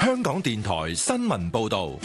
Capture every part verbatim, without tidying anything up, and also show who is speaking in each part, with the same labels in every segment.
Speaker 1: 香港電台新聞報道。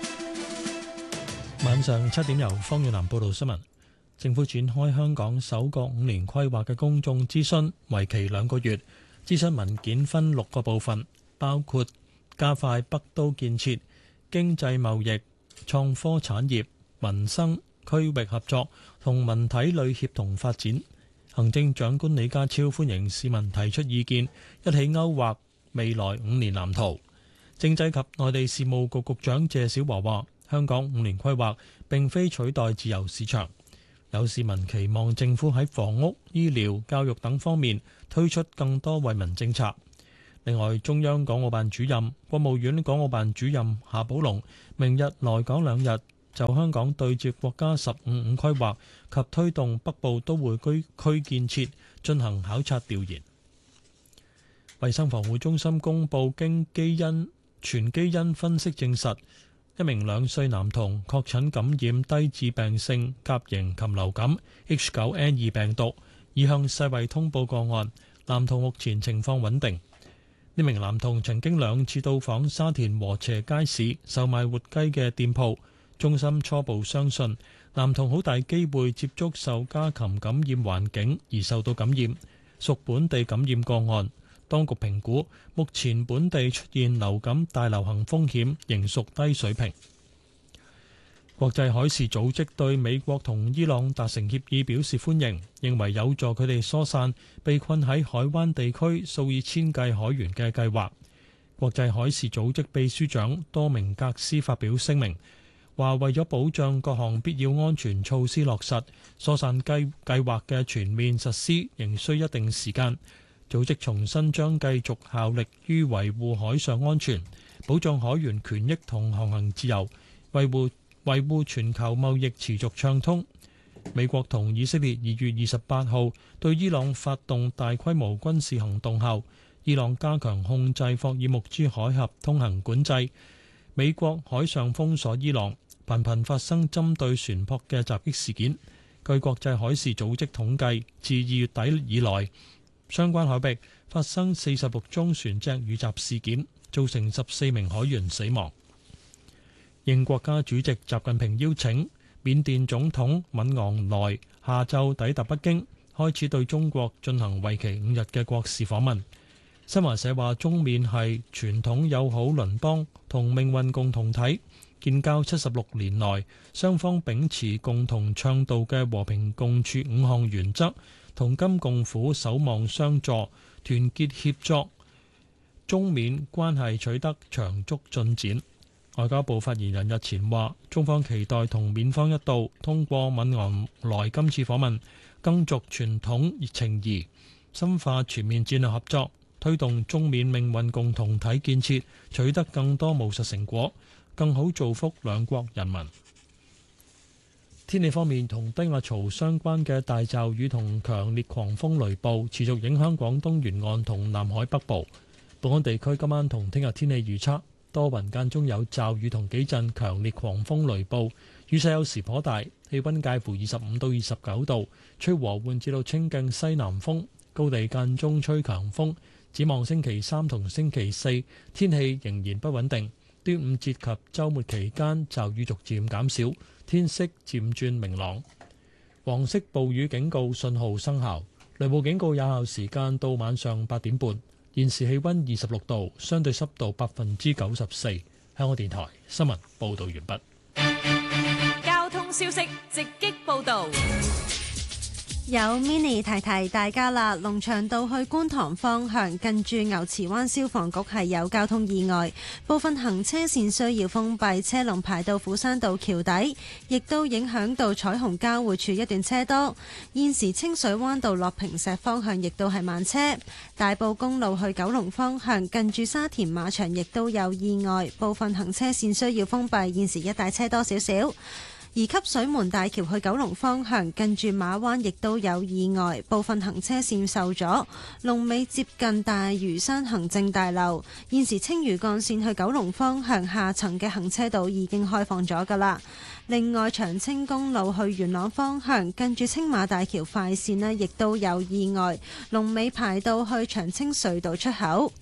Speaker 2: 晚上七點由方遠南報道新聞。政府展開香港首個五年規劃嘅公眾諮詢，為期兩個月。諮詢文件分六個部分，包括加快北都建設、經濟貿易、創科產業、民生、區域合作同文體旅協同發展。行政長官李家超歡迎市民提出意見，一起勾畫未來五年藍圖。政制及內地事務局局長謝小華話：香港五年規劃並非取代自由市場，有市民期望政府喺房屋、醫療、教育等方面推出更多惠民政策。另外，中央港澳辦主任、國務院港澳辦主任夏寶龍明日來港兩日，就香港對接國家十五五規劃及推動北部都會區區建設進行考察調研。衛生防護中心公佈，經基因全基因分析證實，一名兩歲男童確診感染低致病性甲型禽流感 H 九 N 二 病毒，已向世衛通報個案。男童目前情況穩定。呢名男童曾經兩次到訪沙田禾輋街市售賣活雞嘅店鋪，中心初步相信男童好大機會接觸受家禽感染環境而受到感染，屬本地感染個案。當局評估，目前本地出現流感大流行風險仍屬低水平。國際海事組織對美國同伊朗達成協議表示歡迎，認為有助佢哋疏散被困喺海灣地區數以千計海員嘅計劃。國際海事組織秘書長多明格斯發表聲明，話為咗保障各項必要安全措施落實，疏散計計劃嘅全面實施仍需一定時間。組織重申將繼續效力於維護海上安全、保障海員權益同航行自由，維護維護全球貿易持續暢通。美國同以色列二月二十八號對伊朗發動大規模軍事行動後，伊朗加強控制霍爾木茲海峽通行管制，美國海上封鎖伊朗，頻頻發生針對船舶嘅襲擊事件。據國際海事組織統計，自二月底以來，相關海域發生四十六宗船隻遇襲事件，造成十四名海員死亡。應國家主席習近平邀請，緬甸總統敏昂萊下晝抵達北京，開始對中國進行為期五日嘅國事訪問。新華社話，中緬係傳統友好鄰邦同命運共同體，建交七十六年來，雙方秉持共同倡導嘅和平共處五項原則，同甘共苦，守望相助，團結協作，中緬關係取得長足進展。外交部發言人日前話，中方期待同緬方一道，通過敏昂萊今次訪問，更續傳統情誼，深化全面戰略合作，推動中緬命運共同體建設取得更多務實成果，更好造福兩國人民。天氣方面，同低壓槽相關嘅大驟雨同強烈狂風雷暴持續影響廣東沿岸同南海北部。本港地區今晚同聽日天氣預測，多雲間中有驟雨同幾陣強烈狂風雷暴，雨勢有時頗大，氣溫介乎二十五到二十九度，吹和緩至到清勁西南風，高地間中吹強風。展望星期三同星期四，天氣仍然不穩定。端午節及週末期間驟雨逐漸減少，天色漸轉明朗。黃色暴雨警告信號生效，雷暴警告有效時間到晚上八點半。現時氣溫二十六度，相對濕度百分之九十四。香港電台新聞報道完畢。
Speaker 3: 交通消息直擊報道。
Speaker 4: 有 mini 提提大家啦，龍翔道去觀塘方向近住牛池灣消防局係有交通意外，部分行車線需要封閉，車龍排到斧山道橋底，亦都影響到彩虹交匯處一段車多。現時清水灣道落坪石方向亦都係慢車，大埔公路去九龍方向近住沙田馬場亦都有意外，部分行車線需要封閉，現時一帶車多少少。而汲水門大橋去九龍方向近住馬灣亦都有意外，部分行車線受阻，龍尾接近大嶼山行政大樓。現時青嶼幹線去九龍方向下層嘅行車道已經開放咗㗎喇。另外，長青公路去元朗方向近住青馬大橋快線呢亦都有意外，龍尾排到去長青隧道出口。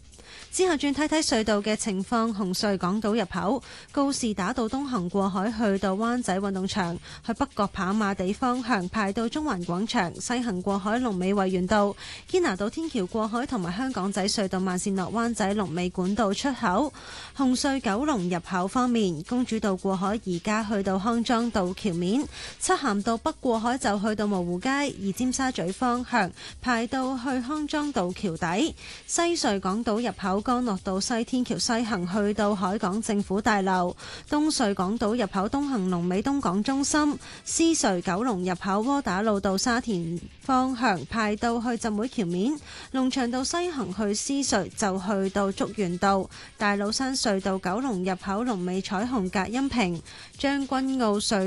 Speaker 4: 之後轉睇睇隧道嘅情況，紅隧港島入口告士打道東行過海去到灣仔運動場，去北角跑馬地方向排到中環廣場，西行過海龍尾維園道，堅拿道天橋過海同埋香港仔隧道慢線落灣仔龍尾管道出口。紅隧九龍入口方面，公主道過海而家去到康莊道橋面，漆咸道北過海就去到蕪湖街，而尖沙咀方向排到去康莊道橋底。西隧港島入口干諾道西天橋西行去到海港政府大樓，東隧港島入口東行龍尾東港中心，獅隧九龍入口窩打老道沙田方向排到去浸會橋面，龍翔道西行去獅隧就去到竹園道，大老山隧道九龍入口龍尾彩虹隔音屏，將軍澳隧